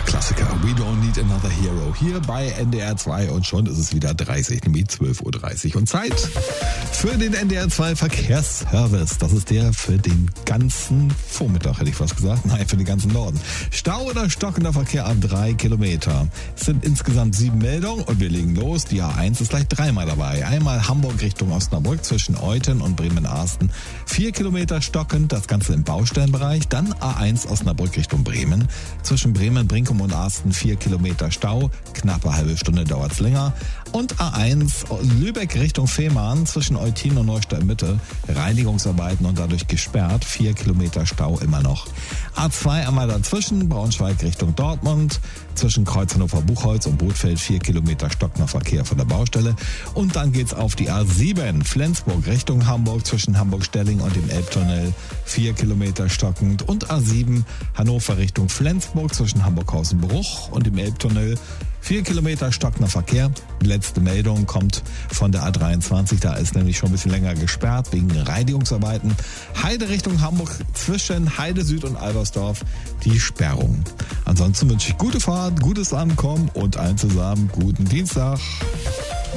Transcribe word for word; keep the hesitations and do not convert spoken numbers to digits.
Klassiker. We don't need another hero. Hier bei N D R zwei und schon ist es wieder dreißig, nämlich zwölf Uhr dreißig. Und Zeit für den N D R zwei Verkehrsservice. Das ist der für den ganzen Vormittag, hätte ich fast gesagt. Nein, für den ganzen Norden. Stau oder stockender Verkehr an drei Kilometer. Es sind insgesamt sieben Meldungen und wir legen los. Die A eins ist gleich dreimal dabei. Einmal Hamburg Richtung Osnabrück zwischen Euthen und Bremen-Arsten. Vier Kilometer stockend, das Ganze im Baustellenbereich. Dann A eins Osnabrück Richtung Bremen. Zwischen Bremen, Brinkum und Arsten vier Kilometer Stau. Knappe halbe Stunde dauert es länger. Und A eins Lübeck Richtung Fehmarn zwischen Eutin und Neustadt Mitte. Reinigungsarbeiten und dadurch gesperrt. Vier Kilometer Stau immer noch. A zwei einmal dazwischen. Braunschweig Richtung Dortmund. Zwischen Kreuz Hannover-Buchholz und Bothfeld vier Kilometer stockender Verkehr von der Baustelle. Und dann geht's auf die A sieben. Flensburg Richtung Hamburg zwischen Hamburg-Stelling und dem Elbtunnel. vier Kilometer stockend. Und A sieben Hannover Richtung Flensburg zwischen Hamburghausen-Bruch und dem Elbtunnel. Vier Kilometer stockender Verkehr. Die letzte Meldung kommt von der A dreiundzwanzig. Da ist nämlich schon ein bisschen länger gesperrt wegen Reinigungsarbeiten. Heide Richtung Hamburg zwischen Heide Süd und Albersdorf die Sperrung. Ansonsten wünsche ich gute Fahrt, gutes Ankommen und allen zusammen guten Dienstag.